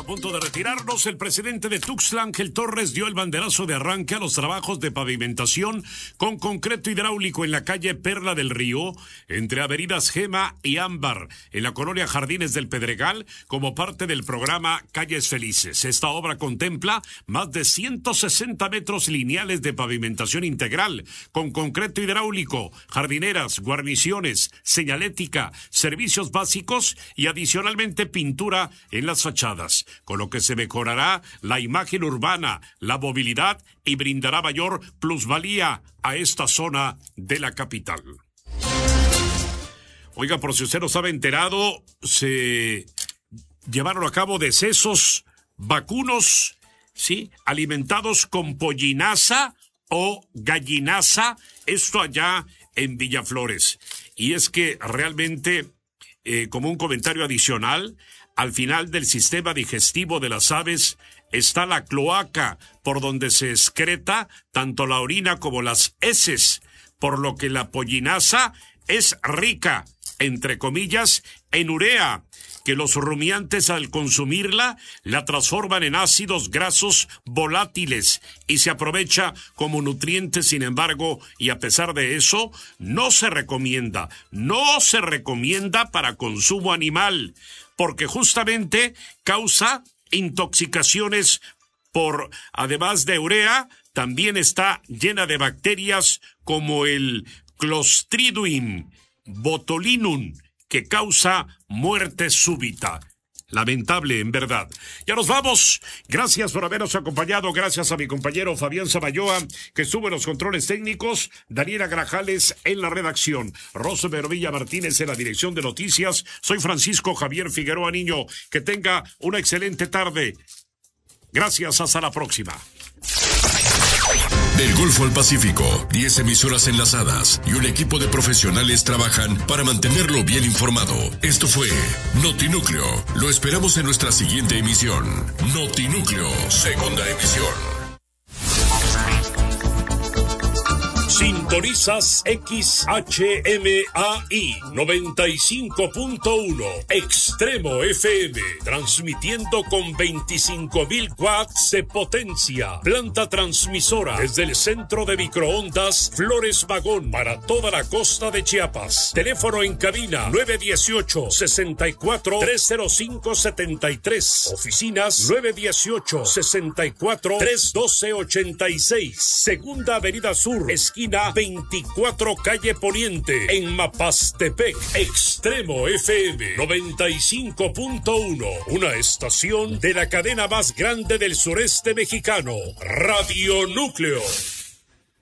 A punto de retirarnos, el presidente de Tuxtla, Ángel Torres, dio el banderazo de arranque a los trabajos de pavimentación con concreto hidráulico en la calle Perla del Río, entre avenidas Gema y Ámbar, en la colonia Jardines del Pedregal, como parte del programa Calles Felices. Esta obra contempla más de 160 metros lineales de pavimentación integral, con concreto hidráulico, jardineras, guarniciones, señalética, servicios básicos y adicionalmente pintura en las fachadas, con lo que se mejorará la imagen urbana, la movilidad y brindará mayor plusvalía a esta zona de la capital. Oiga, por si usted no estaba enterado, se llevaron a cabo decesos vacunos, ¿sí?, alimentados con pollinaza o gallinaza, esto allá en Villaflores. Y es que realmente, como un comentario adicional, al final del sistema digestivo de las aves está la cloaca, por donde se excreta tanto la orina como las heces, por lo que la pollinaza es rica, entre comillas, en urea, que los rumiantes al consumirla la transforman en ácidos grasos volátiles y se aprovecha como nutriente. Sin embargo, y a pesar de eso, no se recomienda para consumo animal, porque justamente causa intoxicaciones por, además de urea, también está llena de bacterias como el Clostridium botulinum, que causa muerte súbita. Lamentable, en verdad. Ya nos vamos. Gracias por habernos acompañado. Gracias a mi compañero Fabián Samayoa, que estuvo en los controles técnicos, Daniela Grajales en la redacción, Rosa Villa Martínez en la dirección de noticias. Soy Francisco Javier Figueroa Niño. Que tenga una excelente tarde. Gracias, hasta la próxima. Del Golfo al Pacífico, 10 emisoras enlazadas y un equipo de profesionales trabajan para mantenerlo bien informado. Esto fue Notinúcleo. Lo esperamos en nuestra siguiente emisión. Notinúcleo, segunda emisión. Sintonizas XHMAI 95.1 Extremo FM, transmitiendo con 25,000 watts de potencia. Planta transmisora desde el centro de microondas Flores Magón para toda la costa de Chiapas. Teléfono en cabina 918-64-305-73. Oficinas 918-64-312-86. Segunda Avenida Sur, esquina 24 calle Poniente, en Mapastepec. Extremo FM 95.1, una estación de la cadena más grande del sureste mexicano, Radio Núcleo.